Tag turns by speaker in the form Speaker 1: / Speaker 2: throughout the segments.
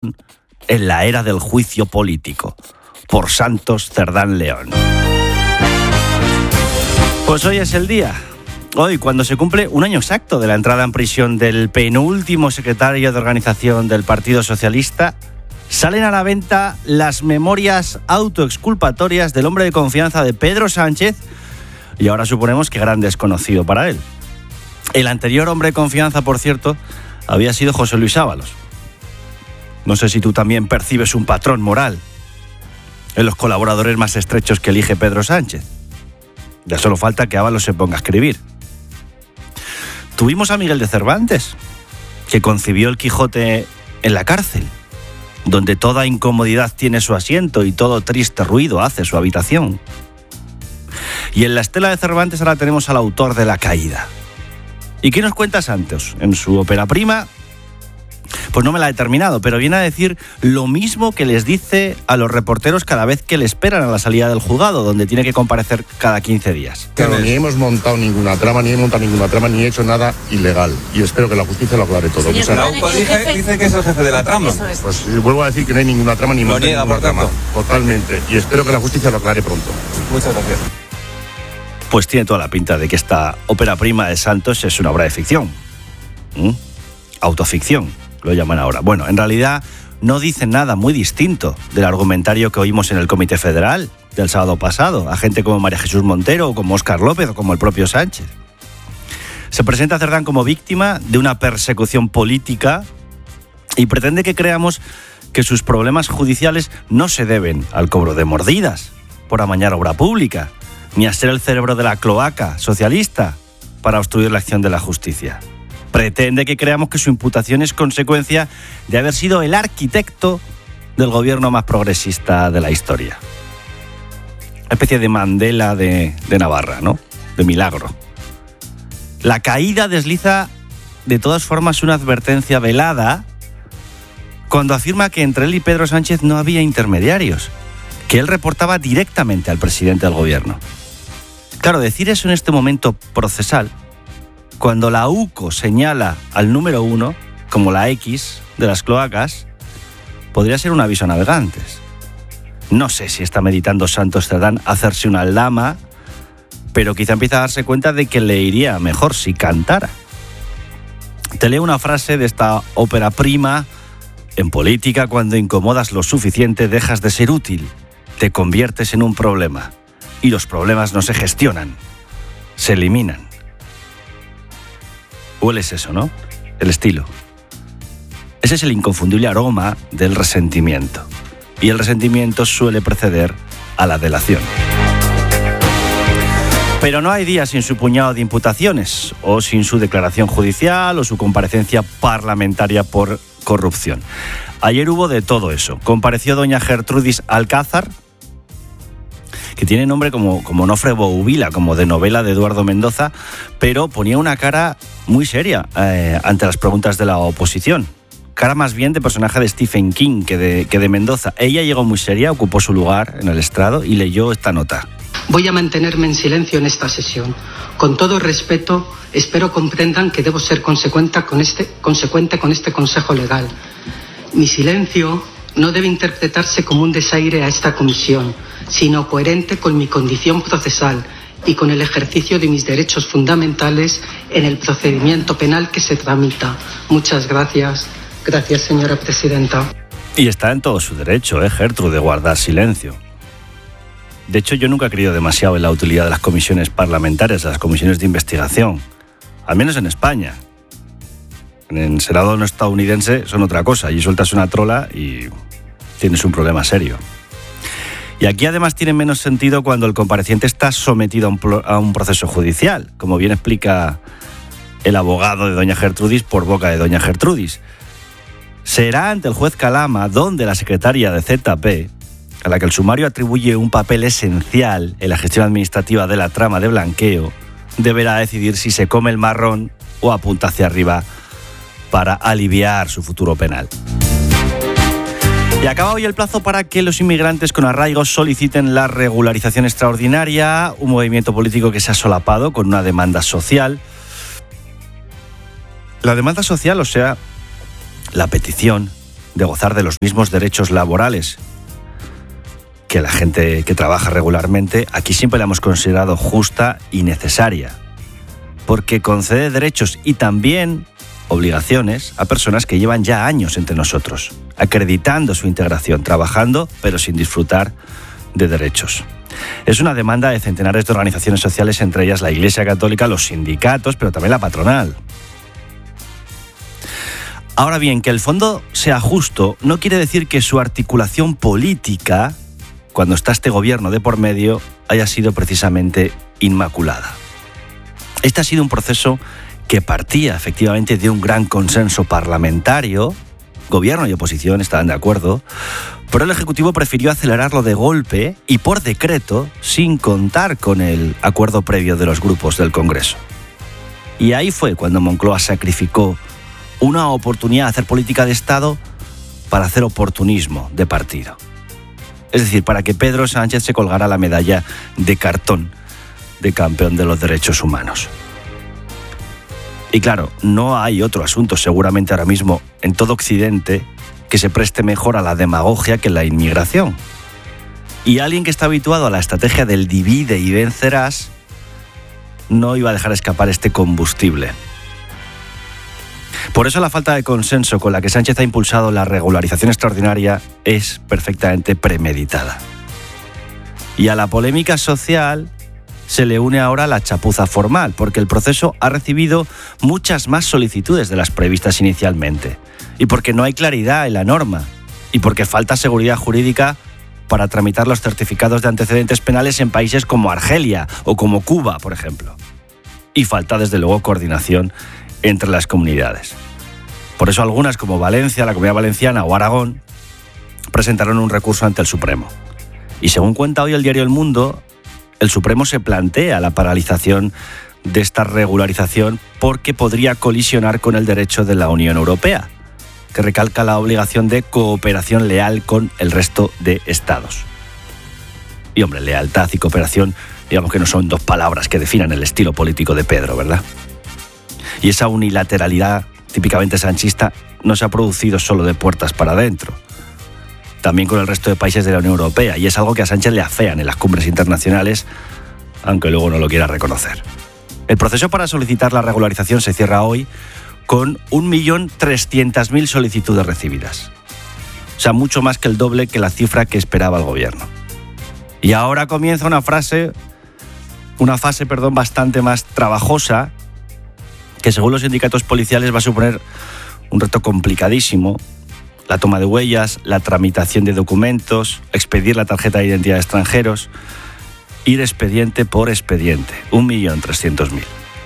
Speaker 1: en la era del juicio político, por Santos Cerdán León. Pues hoy es el día. Hoy, cuando se cumple un año exacto de la entrada en prisión del penúltimo secretario de organización del Partido Socialista, salen a la venta las memorias autoexculpatorias del hombre de confianza de Pedro Sánchez, y ahora suponemos que gran desconocido para él. El anterior hombre de confianza, por cierto, había sido José Luis Ábalos. No sé si tú también percibes un patrón moral en los colaboradores más estrechos que elige Pedro Sánchez. Ya solo falta que Ábalos se ponga a escribir. Tuvimos a Miguel de Cervantes, que concibió el Quijote en la cárcel, donde toda incomodidad tiene su asiento y todo triste ruido hace su habitación. Y en la estela de Cervantes ahora tenemos al autor de La Caída. ¿Y qué nos cuenta Santos en su ópera prima? Pues no me la he terminado, pero viene a decir lo mismo que les dice a los reporteros cada vez que le esperan a la salida del juzgado, donde tiene que comparecer cada 15 días.
Speaker 2: Claro, ni hemos montado ninguna trama, ni he hecho nada ilegal. Y espero que la justicia lo aclare todo.
Speaker 3: Señor, la UCO dice que es el jefe de la trama.
Speaker 2: Pues vuelvo a decir que no hay ninguna trama ni ninguna trama. Totalmente. Y espero que la justicia lo aclare pronto.
Speaker 3: Muchas gracias.
Speaker 1: Pues tiene toda la pinta de que esta ópera prima de Santos es una obra de ficción. Autoficción, lo llaman ahora. Bueno, en realidad no dicen nada muy distinto del argumentario que oímos en el Comité Federal del sábado pasado, a gente como María Jesús Montero, o como Óscar López, o como el propio Sánchez. Se presenta a Cerdán como víctima de una persecución política y pretende que creamos que sus problemas judiciales no se deben al cobro de mordidas por amañar obra pública, ni a ser el cerebro de la cloaca socialista para obstruir la acción de la justicia. Pretende que creamos que su imputación es consecuencia de haber sido el arquitecto del gobierno más progresista de la historia. Una especie de Mandela de Navarra, ¿no? De milagro. La Caída desliza de todas formas una advertencia velada cuando afirma que entre él y Pedro Sánchez no había intermediarios, que él reportaba directamente al presidente del gobierno. Claro, decir eso en este momento procesal, cuando la UCO señala al número 1 como la X de las cloacas, podría ser un aviso a navegantes. No sé si está meditando Santos Cerdán hacerse una aldama, pero quizá empieza a darse cuenta de que le iría mejor si cantara. Te leo una frase de esta ópera prima. En política, cuando incomodas lo suficiente, dejas de ser útil, te conviertes en un problema. Y los problemas no se gestionan, se eliminan. Hueles eso, ¿no? El estilo. Ese es el inconfundible aroma del resentimiento. Y el resentimiento suele preceder a la delación. Pero no hay día sin su puñado de imputaciones, o sin su declaración judicial, o su comparecencia parlamentaria por corrupción. Ayer hubo de todo eso. Compareció doña Gertrudis Alcázar, que tiene nombre como Nofre Bouvila, como de novela de Eduardo Mendoza, pero ponía una cara muy seria ante las preguntas de la oposición. Cara más bien de personaje de Stephen King que de Mendoza. Ella llegó muy seria, ocupó su lugar en el estrado y leyó esta nota.
Speaker 4: Voy a mantenerme en silencio en esta sesión. Con todo respeto, espero comprendan que debo ser consecuente con este consejo legal. Mi silencio no debe interpretarse como un desaire a esta comisión, sino coherente con mi condición procesal y con el ejercicio de mis derechos fundamentales en el procedimiento penal que se tramita. Muchas gracias. Gracias, señora presidenta.
Speaker 1: Y está en todo su derecho, Gertrude, de guardar silencio. De hecho, yo nunca he creído demasiado en la utilidad de las comisiones parlamentarias, de las comisiones de investigación, al menos en España. En el Senado no estadounidense son otra cosa, y sueltas una trola y tienes un problema serio. Y aquí además tiene menos sentido cuando el compareciente está sometido a un proceso judicial, como bien explica el abogado de doña Gertrudis por boca de doña Gertrudis. Será ante el juez Calama donde la secretaria de ZP, a la que el sumario atribuye un papel esencial en la gestión administrativa de la trama de blanqueo, deberá decidir si se come el marrón o apunta hacia arriba para aliviar su futuro penal. Y acaba hoy el plazo para que los inmigrantes con arraigo soliciten la regularización extraordinaria, un movimiento político que se ha solapado con una demanda social. La demanda social, o sea, la petición de gozar de los mismos derechos laborales que la gente que trabaja regularmente, aquí siempre la hemos considerado justa y necesaria, porque concede derechos y también obligaciones a personas que llevan ya años entre nosotros, acreditando su integración, trabajando pero sin disfrutar de derechos. Es una demanda de centenares de organizaciones sociales, entre ellas la Iglesia Católica, los sindicatos, pero también la patronal. Ahora bien, que el fondo sea justo no quiere decir que su articulación política, cuando está este gobierno de por medio, haya sido precisamente inmaculada. Este ha sido un proceso que partía efectivamente de un gran consenso parlamentario. Gobierno y oposición estaban de acuerdo, pero el Ejecutivo prefirió acelerarlo de golpe y por decreto, sin contar con el acuerdo previo de los grupos del Congreso. Y ahí fue cuando Moncloa sacrificó una oportunidad de hacer política de Estado para hacer oportunismo de partido. Es decir, para que Pedro Sánchez se colgara la medalla de cartón de campeón de los derechos humanos. Y claro, no hay otro asunto seguramente ahora mismo en todo Occidente que se preste mejor a la demagogia que la inmigración. Y alguien que está habituado a la estrategia del divide y vencerás no iba a dejar escapar este combustible. Por eso la falta de consenso con la que Sánchez ha impulsado la regularización extraordinaria es perfectamente premeditada. Y a la polémica social se le une ahora la chapuza formal, porque el proceso ha recibido muchas más solicitudes de las previstas inicialmente, y porque no hay claridad en la norma, y porque falta seguridad jurídica para tramitar los certificados de antecedentes penales en países como Argelia o como Cuba, por ejemplo. Y falta, desde luego, coordinación entre las comunidades. Por eso algunas, como Valencia, la Comunidad Valenciana o Aragón, presentaron un recurso ante el Supremo. Y según cuenta hoy el diario El Mundo, el Supremo se plantea la paralización de esta regularización porque podría colisionar con el derecho de la Unión Europea, que recalca la obligación de cooperación leal con el resto de estados. Y hombre, lealtad y cooperación, digamos que no son dos palabras que definan el estilo político de Pedro, ¿verdad? Y esa unilateralidad típicamente sanchista no se ha producido solo de puertas para adentro, también con el resto de países de la Unión Europea, y es algo que a Sánchez le afean en las cumbres internacionales, aunque luego no lo quiera reconocer. El proceso para solicitar la regularización se cierra hoy con 1.300.000 solicitudes recibidas. O sea, mucho más que el doble que la cifra que esperaba el gobierno. Y ahora comienza una fase bastante más trabajosa, que según los sindicatos policiales va a suponer un reto complicadísimo. La toma de huellas, la tramitación de documentos, expedir la tarjeta de identidad de extranjeros, ir expediente por expediente, 1.300.000.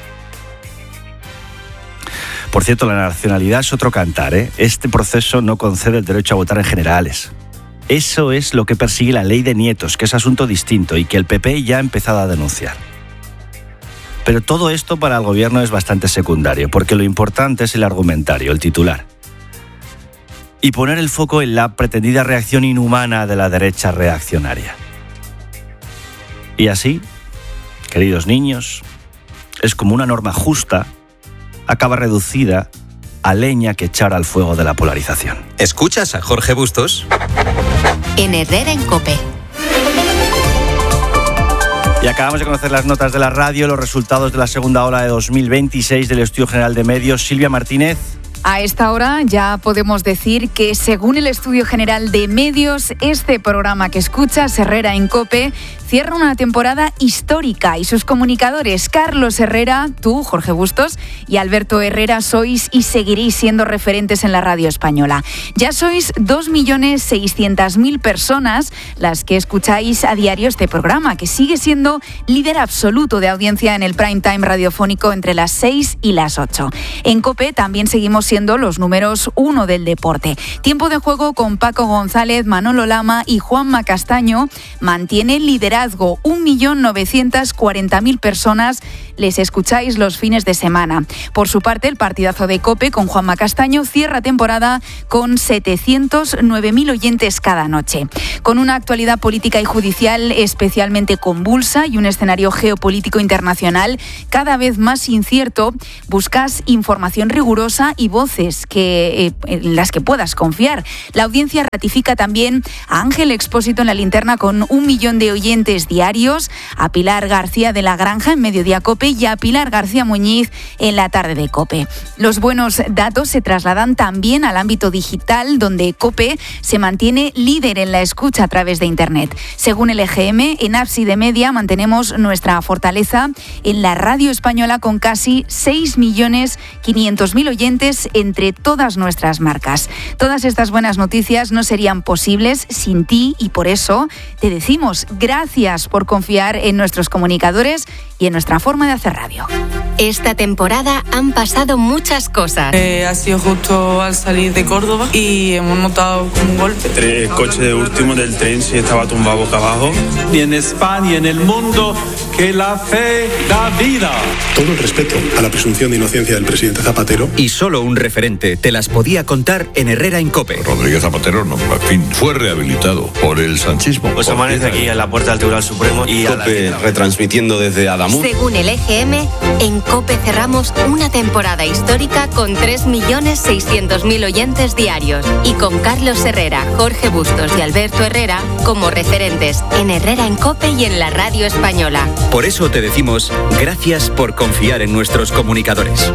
Speaker 1: Por cierto, la nacionalidad es otro cantar, ¿eh? Este proceso no concede el derecho a votar en generales. Eso es lo que persigue la ley de nietos, que es asunto distinto y que el PP ya ha empezado a denunciar. Pero todo esto para el gobierno es bastante secundario, porque lo importante es el argumentario, el titular. Y poner el foco en la pretendida reacción inhumana de la derecha reaccionaria. Y así, queridos niños, es como una norma justa acaba reducida a leña que echar al fuego de la polarización.
Speaker 5: ¿Escuchas a Jorge Bustos?
Speaker 6: En Herrera en COPE.
Speaker 1: Y acabamos de conocer las notas de la radio, los resultados de la segunda ola de 2026 del Estudio General de Medios. Silvia Martínez.
Speaker 7: A esta hora ya podemos decir que, según el Estudio General de Medios, este programa que escuchas, Herrera en COPE, cierra una temporada histórica y sus comunicadores Carlos Herrera, tú, Jorge Bustos, y Alberto Herrera sois y seguiréis siendo referentes en la radio española. Ya sois 2.600.000 personas las que escucháis a diario este programa, que sigue siendo líder absoluto de audiencia en el prime time radiofónico entre las 6 y las 8. En COPE también seguimos siendo los números 1 del deporte. Tiempo de Juego con Paco González, Manolo Lama y Juanma Castaño mantiene liderazgo. 1.940.000 personas les escucháis los fines de semana. Por su parte, el partidazo de COPE con Juanma Castaño cierra temporada con 709.000 oyentes cada noche. Con una actualidad política y judicial especialmente convulsa y un escenario geopolítico internacional cada vez más incierto, buscas información rigurosa y voz voces en las que puedas confiar. La audiencia ratifica también a Ángel Expósito en la linterna con 1 millón de oyentes diarios, a Pilar García de la Granja en Mediodía COPE y a Pilar García Muñiz en la tarde de COPE. Los buenos datos se trasladan también al ámbito digital, donde COPE se mantiene líder en la escucha a través de Internet. Según el EGM, en apps y de media mantenemos nuestra fortaleza en la radio española con casi 6.500.000 oyentes entre todas nuestras marcas. Todas estas buenas noticias no serían posibles sin ti y por eso te decimos gracias por confiar en nuestros comunicadores y en nuestra forma de hacer radio.
Speaker 6: Esta temporada han pasado muchas cosas.
Speaker 8: Ha sido justo al salir de Córdoba y hemos notado como un golpe.
Speaker 9: El coche último del tren se estaba tumbado boca abajo.
Speaker 10: Y en España y en el mundo, que la fe da vida.
Speaker 11: Todo el respeto a la presunción de inocencia del presidente Zapatero.
Speaker 5: Y solo un referente te las podía contar en Herrera en COPE.
Speaker 12: Rodríguez Zapatero, no, en fin, fue rehabilitado por el sanchismo.
Speaker 13: Pues amanece aquí en la puerta del Tribunal Supremo y
Speaker 14: COPE retransmitiendo desde Adamuz.
Speaker 6: Según el EGM, en COPE cerramos una temporada histórica con 3.600.000 oyentes diarios y con Carlos Herrera, Jorge Bustos y Alberto Herrera como referentes en Herrera en COPE y en la radio española.
Speaker 5: Por eso te decimos gracias por confiar en nuestros comunicadores.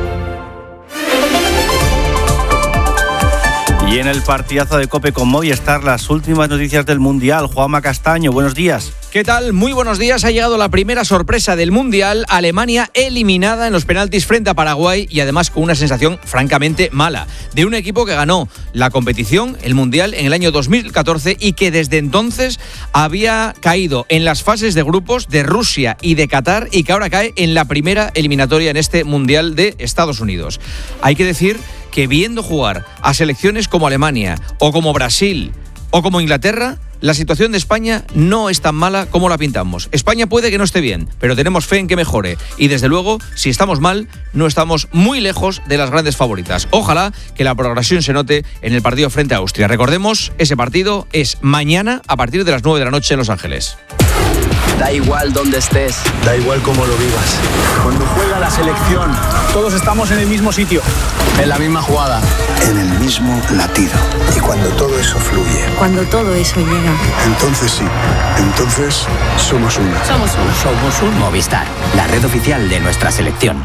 Speaker 1: Y en el partidazo de COPE con Movistar, las últimas noticias del Mundial. Juanma Castaño, buenos días.
Speaker 15: ¿Qué tal? Muy buenos días. Ha llegado la primera sorpresa del Mundial. Alemania eliminada en los penaltis frente a Paraguay y además con una sensación francamente mala. De un equipo que ganó la competición, el Mundial, en el año 2014 y que desde entonces había caído en las fases de grupos de Rusia y de Qatar y que ahora cae en la primera eliminatoria en este Mundial de Estados Unidos. Hay que decir que viendo jugar a selecciones como Alemania o como Brasil o como Inglaterra, la situación de España no es tan mala como la pintamos. España puede que no esté bien, pero tenemos fe en que mejore. Y desde luego, si estamos mal, no estamos muy lejos de las grandes favoritas. Ojalá que la progresión se note en el partido frente a Austria. Recordemos, ese partido es mañana a partir de las 9 de la noche en Los Ángeles.
Speaker 16: Da igual dónde estés, da igual cómo lo vivas. Cuando juega la selección, todos estamos en el mismo sitio, en la misma jugada,
Speaker 17: en el mismo latido. Y cuando todo eso fluye,
Speaker 18: cuando todo eso llega,
Speaker 17: entonces sí, entonces somos uno.
Speaker 18: Somos uno.
Speaker 19: Somos uno. Movistar, la red oficial de nuestra selección.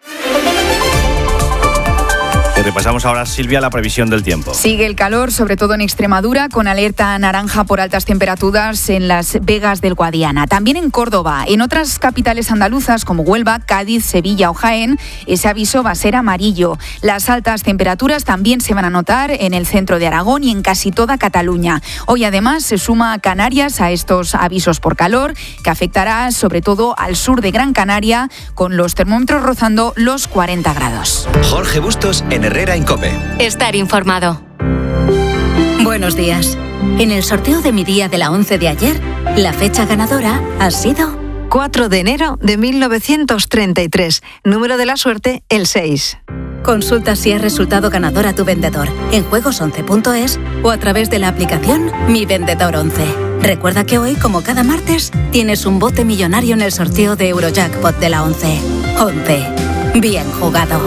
Speaker 1: Y repasamos ahora, Silvia, la previsión del tiempo.
Speaker 7: Sigue el calor, sobre todo en Extremadura, con alerta naranja por altas temperaturas en las Vegas del Guadiana. También en Córdoba. En otras capitales andaluzas como Huelva, Cádiz, Sevilla o Jaén, ese aviso va a ser amarillo. Las altas temperaturas también se van a notar en el centro de Aragón y en casi toda Cataluña. Hoy además se suma Canarias a estos avisos por calor, que afectará sobre todo al sur de Gran Canaria, con los termómetros rozando los 40 grados.
Speaker 5: Jorge Bustos en Herrera en COPE.
Speaker 6: Estar informado.
Speaker 18: Buenos días. En el sorteo de mi día de la 11 de ayer, la fecha ganadora ha sido
Speaker 20: 4 de enero de 1933. Número de la suerte, el 6.
Speaker 18: Consulta si has resultado ganador a tu vendedor en juegos11.es o a través de la aplicación Mi Vendedor 11. Recuerda que hoy, como cada martes, tienes un bote millonario en el sorteo de Eurojackpot de la 11. 11. Bien jugado.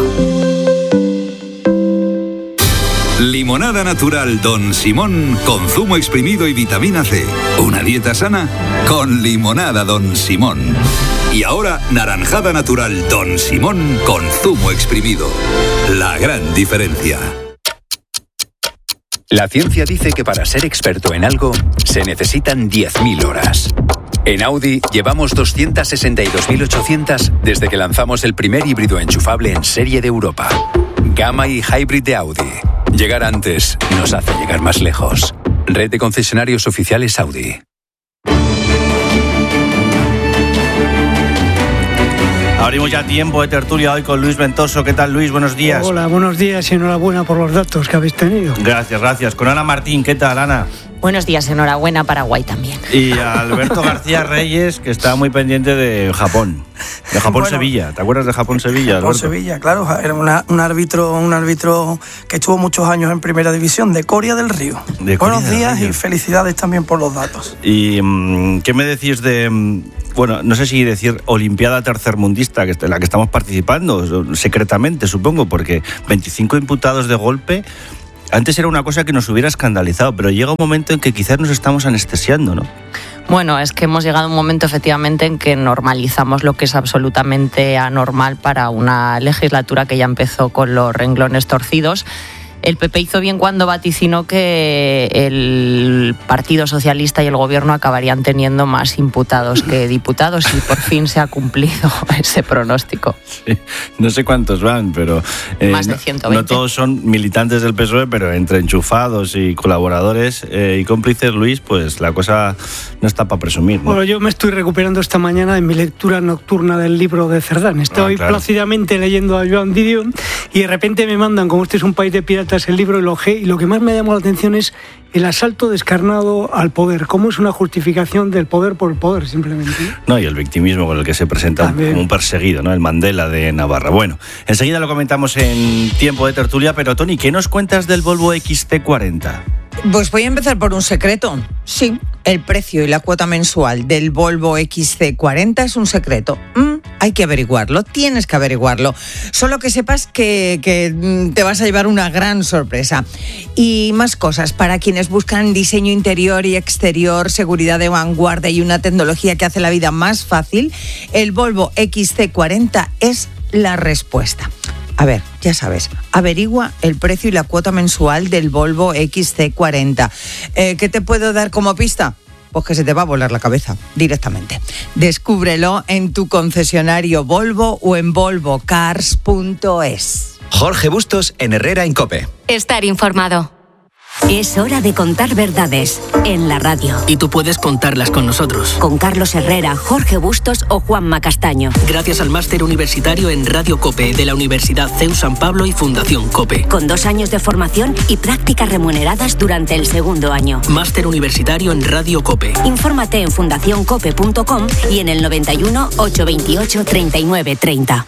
Speaker 21: Limonada natural Don Simón con zumo exprimido y vitamina C. Una dieta sana con limonada Don Simón. Y ahora naranjada natural Don Simón con zumo exprimido. La gran diferencia.
Speaker 22: La ciencia dice que para ser experto en algo se necesitan 10.000 horas. En Audi llevamos 262.800 desde que lanzamos el primer híbrido enchufable en serie de Europa. Gamma y Hybrid de Audi. Llegar antes nos hace llegar más lejos. Red de concesionarios oficiales Audi.
Speaker 1: Abrimos ya tiempo de tertulia hoy con Luis Ventoso. ¿Qué tal, Luis? Buenos días.
Speaker 23: Hola, buenos días y enhorabuena por los datos que habéis tenido.
Speaker 1: Gracias. Con Ana Martín. ¿Qué tal, Ana?
Speaker 24: Buenos días, enhorabuena, Paraguay también.
Speaker 1: Y a Alberto García Reyes, que está muy pendiente de Japón. De Japón-Sevilla. ¿Te acuerdas de Japón-Sevilla, Alberto?
Speaker 25: Japón-Sevilla, claro. Era un árbitro que estuvo muchos años en Primera División, de Coria del Río. Buenos días y felicidades también por los datos.
Speaker 1: ¿Y qué me decís de bueno, no sé si decir Olimpiada tercermundista, en la que estamos participando, secretamente supongo, porque 25 imputados de golpe, antes era una cosa que nos hubiera escandalizado, pero llega un momento en que quizás nos estamos anestesiando, ¿no?
Speaker 24: Bueno, es que hemos llegado a un momento efectivamente en que normalizamos lo que es absolutamente anormal para una legislatura que ya empezó con los renglones torcidos. El PP hizo bien cuando vaticinó que el Partido Socialista y el Gobierno acabarían teniendo más imputados que diputados y por fin se ha cumplido ese pronóstico.
Speaker 1: Sí, no sé cuántos van, pero
Speaker 24: más de 120.
Speaker 1: No todos son militantes del PSOE, pero entre enchufados y colaboradores y cómplices, Luis, pues la cosa no está para presumir, ¿no?
Speaker 23: Bueno, yo me estoy recuperando esta mañana en mi lectura nocturna del libro de Cerdán. Estoy plácidamente leyendo a Joan Didion y de repente me mandan, como este es un país de piratas, el libro Elogé, y lo que más me llamó la atención es el asalto descarnado al poder, cómo es una justificación del poder por el poder, simplemente.
Speaker 1: No, y el victimismo con el que se presenta como un perseguido, ¿no? El Mandela de Navarra. Bueno, enseguida lo comentamos en tiempo de tertulia, pero Toni, ¿qué nos cuentas del Volvo XC40?
Speaker 2: Pues voy a empezar por un secreto. Sí, el precio y la cuota mensual del Volvo XC40 es un secreto. Hay que averiguarlo, tienes que averiguarlo. Solo que sepas que te vas a llevar una gran sorpresa. Y más cosas para quienes buscan diseño interior y exterior, seguridad de vanguardia y una tecnología que hace la vida más fácil. El Volvo XC40 es la respuesta. A ver, ya sabes, averigua el precio y la cuota mensual del Volvo XC40. ¿Qué te puedo dar como pista? Pues que se te va a volar la cabeza directamente. Descúbrelo en tu concesionario Volvo o en volvocars.es.
Speaker 5: Jorge Bustos en Herrera en COPE.
Speaker 6: Estar informado.
Speaker 18: Es hora de contar verdades en la radio.
Speaker 3: Y tú puedes contarlas con nosotros.
Speaker 18: Con Carlos Herrera, Jorge Bustos o Juanma Castaño.
Speaker 3: Gracias al máster universitario en Radio COPE de la Universidad CEU San Pablo y Fundación COPE.
Speaker 18: Con 2 años de formación y prácticas remuneradas durante el segundo año.
Speaker 3: Máster universitario en Radio COPE.
Speaker 18: Infórmate en fundacioncope.com y en el 91 828 39 30.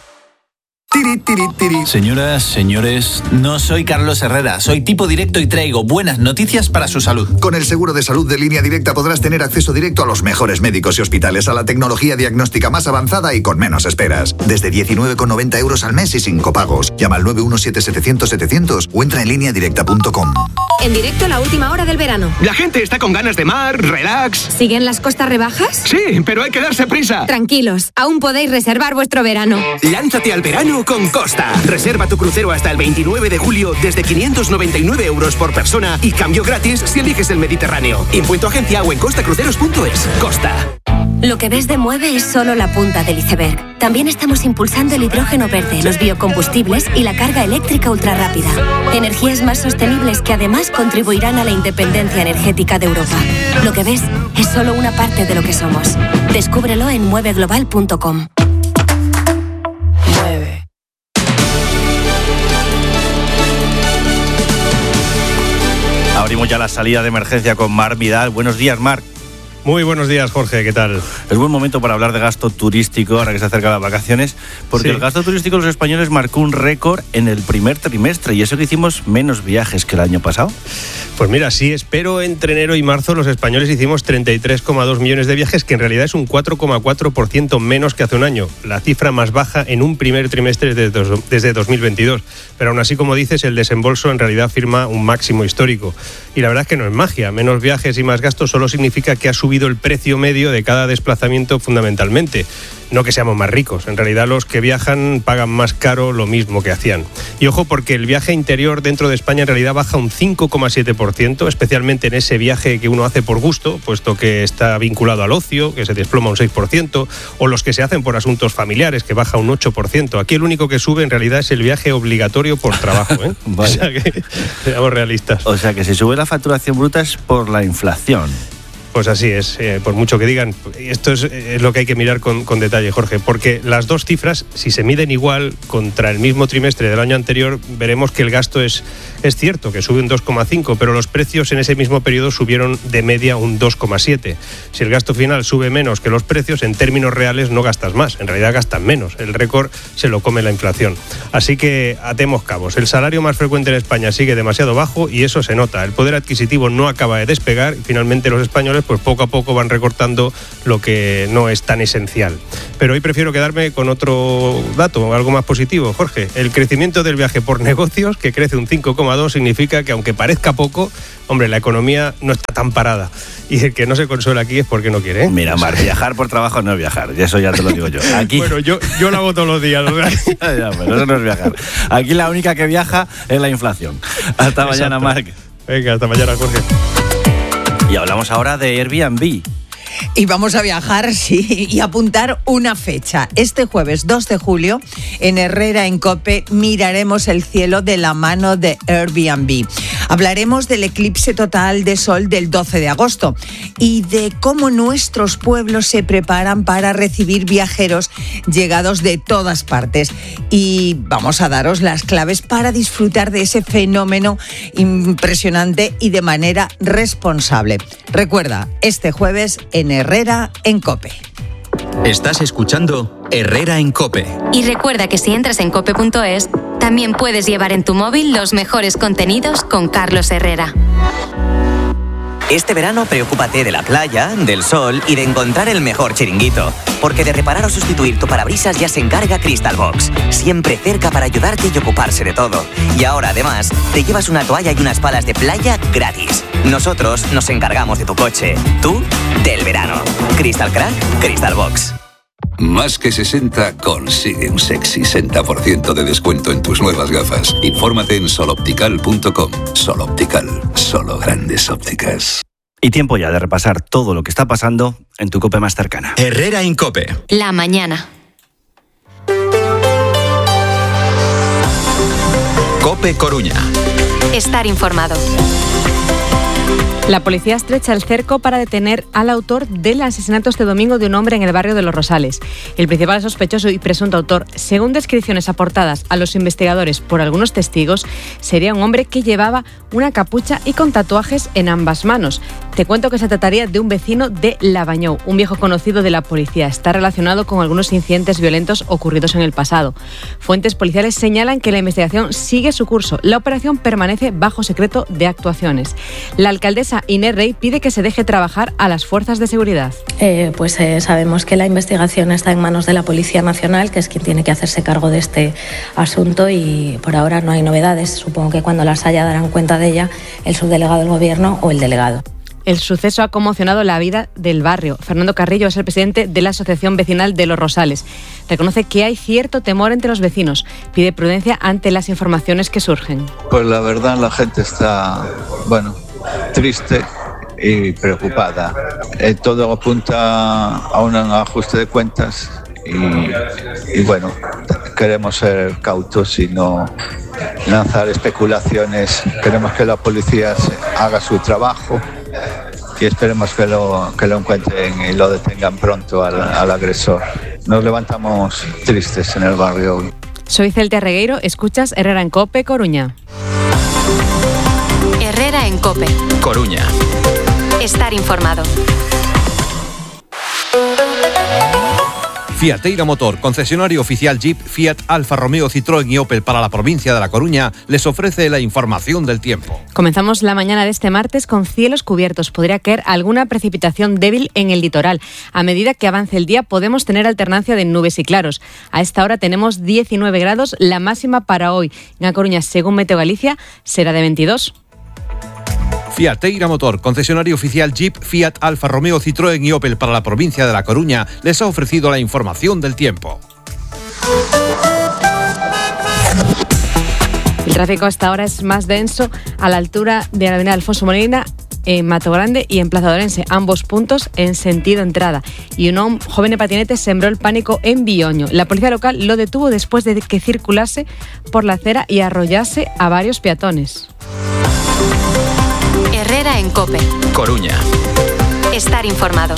Speaker 4: Señoras, señores, no soy Carlos Herrera, soy tipo directo y traigo buenas noticias para su salud.
Speaker 8: Con el seguro de salud de Línea Directa podrás tener acceso directo a los mejores médicos y hospitales, a la tecnología diagnóstica más avanzada y con menos esperas. Desde 19,90 euros al mes y sin copagos. Llama al 917-700-700 o entra en lineadirecta.com.
Speaker 9: En directo a la última hora del verano.
Speaker 26: La gente está con ganas de mar, relax.
Speaker 9: ¿Siguen las costas rebajas?
Speaker 26: Sí, pero hay que darse prisa.
Speaker 9: Tranquilos, aún podéis reservar vuestro verano.
Speaker 26: Lánzate al verano con Costa. Reserva tu crucero hasta el 29 de julio desde 599 euros por persona y cambio gratis si eliges el Mediterráneo. Impuesto agencia o en costacruceros.es. Costa.
Speaker 18: Lo que ves de Mueve es solo la punta del iceberg. También estamos impulsando el hidrógeno verde, los biocombustibles y la carga eléctrica ultrarrápida. Energías más sostenibles que además contribuirán a la independencia energética de Europa. Lo que ves es solo una parte de lo que somos. Descúbrelo en mueveglobal.com.
Speaker 1: Abrimos ya la salida de emergencia con Marc Vidal. Buenos días, Marc.
Speaker 27: Muy buenos días, Jorge, ¿qué tal?
Speaker 1: Es buen momento para hablar de gasto turístico, ahora que se acercan las vacaciones, porque el gasto turístico de los españoles marcó un récord en el primer trimestre, y eso que hicimos menos viajes que el año pasado.
Speaker 27: Pues mira, sí, espero entre enero y marzo los españoles hicimos 33,2 millones de viajes, que en realidad es un 4,4% menos que hace un año, la cifra más baja en un primer trimestre desde 2022. Pero aún así, como dices, el desembolso en realidad firma un máximo histórico. Y la verdad es que no es magia, menos viajes y más gastos solo significa que ha subido el precio medio de cada desplazamiento fundamentalmente. No que seamos más ricos, en realidad los que viajan pagan más caro lo mismo que hacían. Y ojo, porque el viaje interior dentro de España en realidad baja un 5,7%, especialmente en ese viaje que uno hace por gusto, puesto que está vinculado al ocio, que se desploma un 6%, o los que se hacen por asuntos familiares, que baja un 8%. Aquí el único que sube en realidad es el viaje obligatorio por trabajo, ¿eh? O sea que seamos realistas.
Speaker 1: O sea que si sube la facturación bruta es por la inflación.
Speaker 27: Pues así es, por mucho que digan. Esto es lo que hay que mirar con detalle, Jorge, porque las dos cifras, si se miden igual contra el mismo trimestre del año anterior, veremos que el gasto es cierto, que sube un 2,5, pero los precios en ese mismo periodo subieron de media un 2,7. Si el gasto final sube menos que los precios, en términos reales no gastas más, en realidad gastan menos. El récord se lo come la inflación. Así que atemos cabos. El salario más frecuente en España sigue demasiado bajo y eso se nota. El poder adquisitivo no acaba de despegar y finalmente los españoles pues poco a poco van recortando lo que no es tan esencial. Pero hoy prefiero quedarme con otro dato, algo más positivo, Jorge. El crecimiento del viaje por negocios, que crece un 5,2, significa que aunque parezca poco, hombre, la economía no está tan parada. Y el que no se consuela aquí es porque no quiere, ¿eh?
Speaker 1: Mira, Mar, viajar por trabajo no es viajar, y eso ya te lo digo yo. Aquí...
Speaker 27: Bueno, yo lo hago todos los días, ¿no?
Speaker 1: Ya, pero eso no es viajar. Aquí la única que viaja es la inflación. Hasta mañana, Marc.
Speaker 27: Venga, hasta mañana, Jorge.
Speaker 1: Y hablamos ahora de Airbnb.
Speaker 2: Y vamos a viajar, sí, y apuntar una fecha. Este jueves 2 de julio, en Herrera en COPE, miraremos el cielo de la mano de Airbnb. Hablaremos del eclipse total de sol del 12 de agosto y de cómo nuestros pueblos se preparan para recibir viajeros llegados de todas partes. Y vamos a daros las claves para disfrutar de ese fenómeno impresionante y de manera responsable. Recuerda, este jueves en Herrera en COPE.
Speaker 5: Estás escuchando Herrera en COPE.
Speaker 6: Y recuerda que si entras en cope.es, también puedes llevar en tu móvil los mejores contenidos con Carlos Herrera.
Speaker 19: Este verano preocúpate de la playa, del sol y de encontrar el mejor chiringuito. Porque de reparar o sustituir tu parabrisas ya se encarga Crystal Box. Siempre cerca para ayudarte y ocuparse de todo. Y ahora además te llevas una toalla y unas palas de playa gratis. Nosotros nos encargamos de tu coche. Tú, del verano. Crystal Crack, Crystal Box.
Speaker 21: Más que 60 consigue un sexy 60% de descuento en tus nuevas gafas. Infórmate en soloptical.com. Soloptical, solo grandes ópticas.
Speaker 1: Y tiempo ya de repasar todo lo que está pasando en tu COPE más cercana.
Speaker 5: Herrera en COPE.
Speaker 6: La mañana.
Speaker 5: COPE Coruña.
Speaker 6: Estar informado.
Speaker 10: La policía estrecha el cerco para detener al autor del asesinato este domingo de un hombre en el barrio de Los Rosales. El principal sospechoso y presunto autor, según descripciones aportadas a los investigadores por algunos testigos, sería un hombre que llevaba una capucha y con tatuajes en ambas manos. Te cuento que se trataría de un vecino de Lavañou, un viejo conocido de la policía. Está relacionado con algunos incidentes violentos ocurridos en el pasado. Fuentes policiales señalan que la investigación sigue su curso. La operación permanece bajo secreto de actuaciones. La alcaldesa Inés Rey pide que se deje trabajar a las fuerzas de seguridad.
Speaker 11: Sabemos que la investigación está en manos de la Policía Nacional, que es quien tiene que hacerse cargo de este asunto, y por ahora no hay novedades. Supongo que cuando las haya darán cuenta de ella el subdelegado del Gobierno o el delegado.
Speaker 10: El suceso ha conmocionado la vida del barrio. Fernando Carrillo es el presidente de la Asociación Vecinal de Los Rosales. Reconoce que hay cierto temor entre los vecinos. Pide prudencia ante las informaciones que surgen.
Speaker 12: Pues la verdad, la gente está, triste y preocupada. Todo apunta a un ajuste de cuentas y queremos ser cautos y no lanzar especulaciones. Queremos que la policía haga su trabajo y esperemos que lo encuentren y lo detengan pronto al agresor. Nos levantamos tristes en el barrio hoy.
Speaker 10: Soy Celtia Regueiro, escuchas Herrera en COPE, Coruña.
Speaker 6: Herrera en COPE.
Speaker 5: Coruña.
Speaker 6: Estar informado.
Speaker 13: Fiateira Motor, concesionario oficial Jeep, Fiat, Alfa Romeo, Citroën y Opel para la provincia de La Coruña, les ofrece la información del tiempo.
Speaker 10: Comenzamos la mañana de este martes con cielos cubiertos. Podría caer alguna precipitación débil en el litoral. A medida que avance el día podemos tener alternancia de nubes y claros. A esta hora tenemos 19 grados, la máxima para hoy. En La Coruña, según Meteo Galicia, será de 22.
Speaker 13: Fiateira Motor, concesionario oficial Jeep, Fiat, Alfa Romeo, Citroën y Opel para la provincia de La Coruña, les ha ofrecido la información del tiempo.
Speaker 10: El tráfico hasta ahora es más denso a la altura de la avenida Alfonso Molina, en Mato Grande y en Plaza de Orense, ambos puntos en sentido entrada. Y un joven de patinete sembró el pánico en Bioño. La policía local lo detuvo después de que circulase por la acera y arrollase a varios peatones.
Speaker 6: Herrera en COPE.
Speaker 5: Coruña.
Speaker 6: Estar informado.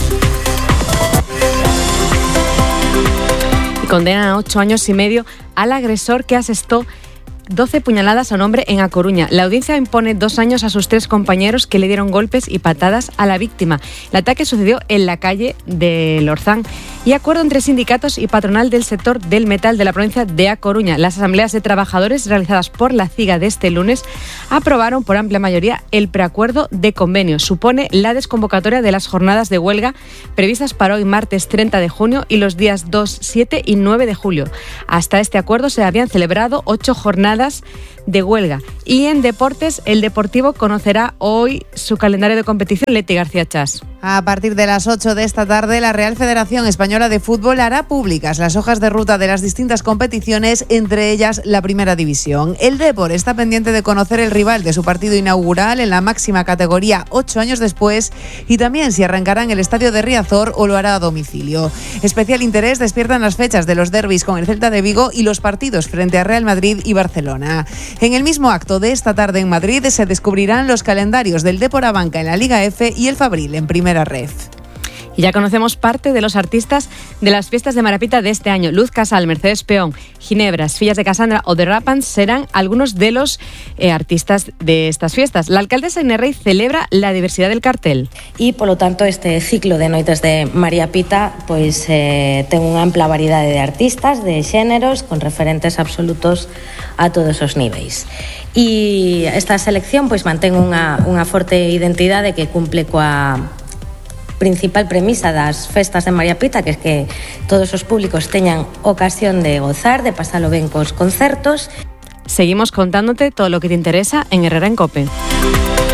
Speaker 10: Y condenan a 8 años y medio al agresor que asestó 12 puñaladas a un hombre en A Coruña. La audiencia impone 2 años a sus 3 compañeros que le dieron golpes y patadas a la víctima. El ataque sucedió en la calle de Lorzán. Y acuerdo entre sindicatos y patronal del sector del metal de la provincia de A Coruña. Las asambleas de trabajadores realizadas por la CIGA de este lunes aprobaron por amplia mayoría el preacuerdo de convenio. Supone la desconvocatoria de las jornadas de huelga previstas para hoy, martes 30 de junio, y los días 2, 7 y 9 de julio. Hasta este acuerdo se habían celebrado 8 jornadas de huelga. Y en deportes, el Deportivo conocerá hoy su calendario de competición. Leti García Chas.
Speaker 7: A partir de las 8 de esta tarde, la Real Federación Española de Fútbol hará públicas las hojas de ruta de las distintas competiciones, entre ellas la Primera División. El Depor está pendiente de conocer el rival de su partido inaugural en la máxima categoría 8 años después, y también si arrancará en el estadio de Riazor o lo hará a domicilio. Especial interés despiertan las fechas de los derbis con el Celta de Vigo y los partidos frente a Real Madrid y Barcelona. En el mismo acto de esta tarde en Madrid se descubrirán los calendarios del Depor Abanca en la Liga F y el Fabril en Primera Ref.
Speaker 10: Y ya conocemos parte de los artistas de las fiestas de Marapita de este año. Luz Casal, Mercedes Peón, Ginebras, Fillas de Casandra o The Rapans serán algunos de los artistas de estas fiestas. La alcaldesa Inés Rey celebra la diversidad del cartel.
Speaker 11: Y, polo tanto, este ciclo de noites de María Pita pois ten unha ampla variedade de artistas, de xéneros, con referentes absolutos a todos os niveis. E esta selección pois mantén unha forte identidade que cumple coa principal premisa das festas de María Pita, que é que todos os públicos teñan ocasión de gozar, de pasalo ben cos concertos.
Speaker 10: Seguimos contándote todo lo que te interesa en Herrera en COPE.